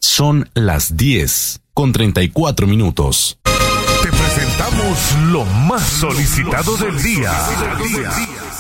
Son las 10:34. Te presentamos lo más solicitado del día.